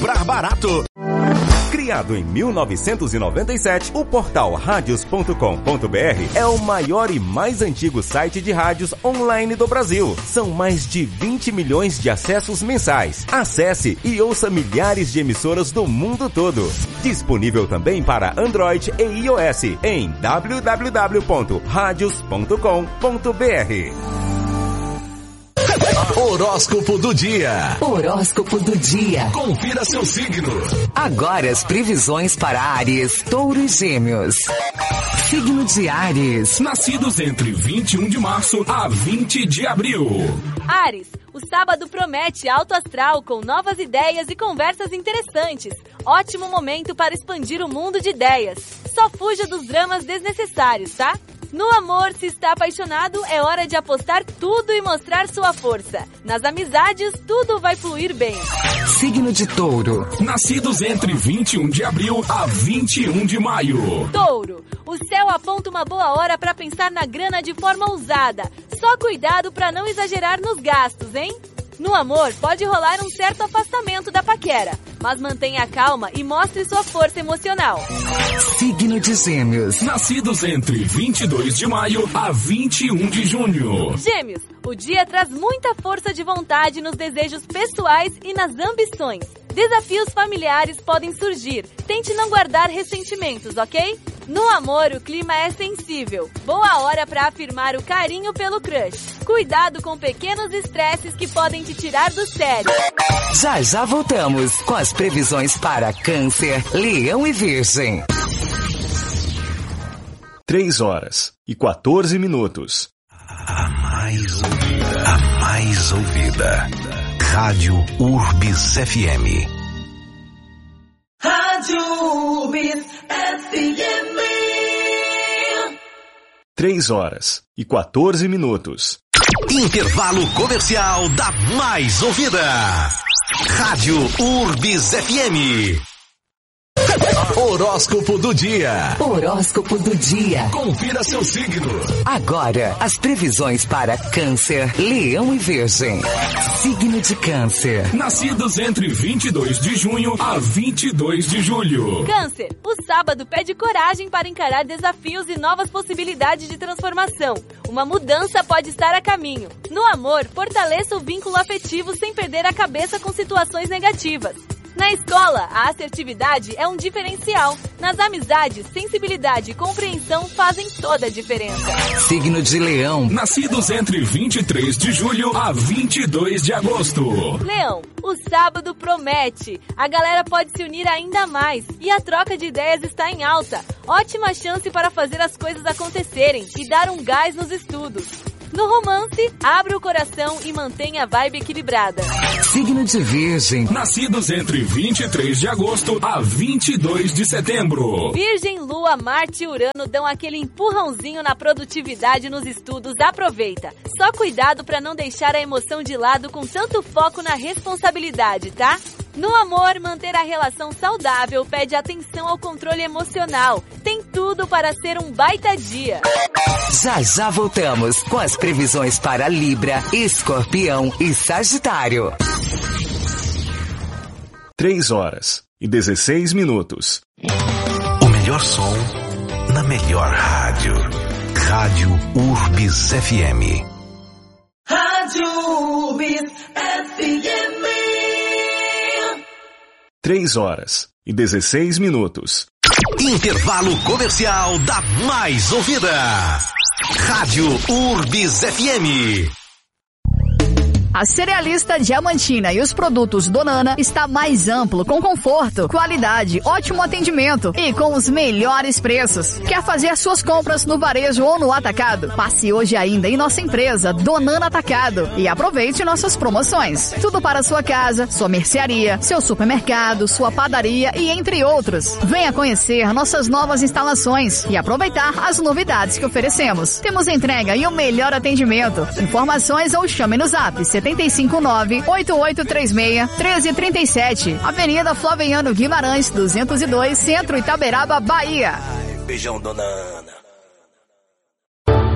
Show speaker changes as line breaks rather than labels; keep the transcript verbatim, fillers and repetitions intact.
comprar barato. Criado em mil novecentos e noventa e sete, o portal radios ponto com ponto br é o maior e mais antigo site de rádios online do Brasil. São mais de vinte milhões de acessos mensais. Acesse e ouça milhares de emissoras do mundo todo. Disponível também para Android e iOS em w w w ponto radios ponto com ponto br.
Horóscopo do dia.
Horóscopo do dia.
Confira seu signo.
Agora as previsões para Áries, Touro e Gêmeos. Signo de Áries.
Nascidos entre vinte e um de março a vinte de abril.
Áries, o sábado promete alto astral com novas ideias e conversas interessantes. Ótimo momento para expandir o mundo de ideias. Só fuja dos dramas desnecessários, tá? No amor, se está apaixonado, é hora de apostar tudo e mostrar sua força. Nas amizades, tudo vai fluir bem.
Signo de Touro.
Nascidos entre vinte e um de abril a vinte e um de maio.
Touro, o céu aponta uma boa hora para pensar na grana de forma ousada. Só cuidado para não exagerar nos gastos, hein? No amor, pode rolar um certo afastamento da paquera, mas mantenha calma e mostre sua força emocional.
Signo de Gêmeos.
Nascidos entre vinte e dois de maio a vinte e um de junho.
Gêmeos, o dia traz muita força de vontade nos desejos pessoais e nas ambições. Desafios familiares podem surgir. Tente não guardar ressentimentos, ok? No amor, o clima é sensível. Boa hora para afirmar o carinho pelo crush. Cuidado com pequenos estresses que podem te tirar do sério.
Já já voltamos com as previsões para Câncer, Leão e Virgem.
três horas e quatorze minutos.
A mais ouvida. A mais ouvida. Rádio Urbis F M.
Rádio Urbis F M.
três horas e quatorze minutos.
Intervalo comercial da mais ouvida. Rádio Urbis F M. Horóscopo do dia.
Horóscopo do dia.
Confira seu signo.
Agora, as previsões para Câncer, Leão e Virgem. Signo de Câncer.
Nascidos entre vinte e dois de junho a vinte e dois de julho.
Câncer, o sábado pede coragem para encarar desafios e novas possibilidades de transformação. Uma mudança pode estar a caminho. No amor, fortaleça o vínculo afetivo sem perder a cabeça com situações negativas. Na escola, a assertividade é um diferencial. Nas amizades, sensibilidade e compreensão fazem toda a diferença.
Signo de Leão.
Nascidos entre vinte e três de julho a vinte e dois de agosto.
Leão, o sábado promete. A galera pode se unir ainda mais e a troca de ideias está em alta. Ótima chance para fazer as coisas acontecerem e dar um gás nos estudos. No romance, abra o coração e mantenha a vibe equilibrada.
Signo de Virgem.
Nascidos entre vinte e três de agosto a vinte e dois de setembro.
Virgem, Lua, Marte e Urano dão aquele empurrãozinho na produtividade nos estudos. Aproveita. Só cuidado para não deixar a emoção de lado com tanto foco na responsabilidade, tá? No amor, manter a relação saudável pede atenção ao controle emocional. Tem tudo para ser um baita dia.
Já já voltamos com as previsões para Libra, Escorpião e Sagitário.
três horas e dezesseis minutos.
O melhor som na melhor rádio. Rádio Urbis F M.
Rádio Urbis F M.
três horas e dezesseis minutos.
Intervalo comercial da mais ouvida. Rádio Urbis F M.
A Cerealista Diamantina e os produtos Donana está mais amplo, com conforto, qualidade, ótimo atendimento e com os melhores preços. Quer fazer suas compras no varejo ou no atacado? Passe hoje ainda em nossa empresa Donana Atacado e aproveite nossas promoções. Tudo para sua casa, sua mercearia, seu supermercado, sua padaria e entre outros. Venha conhecer nossas novas instalações e aproveitar as novidades que oferecemos. Temos entrega e o melhor atendimento. Informações ou chame no zap setenta e cinco nove, oito oito três seis, um três três sete. Avenida Flaviano Guimarães, duzentos e dois, Centro, Itaberaba, Bahia.
Beijão, dona Ana.